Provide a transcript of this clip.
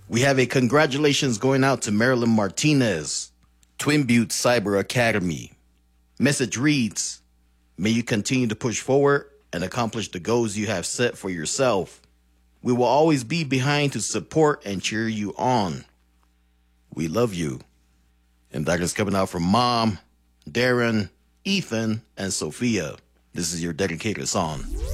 We have a congratulations going out to Marilyn Martinez, Twin Butte Cyber Academy. Message reads, may you continue to push forward and accomplish the goals you have set for yourself. We will always be behind to support and cheer you on. We love you. And that is coming out from Mom, Darren, Ethan, and Sophia. This is your dedicated song.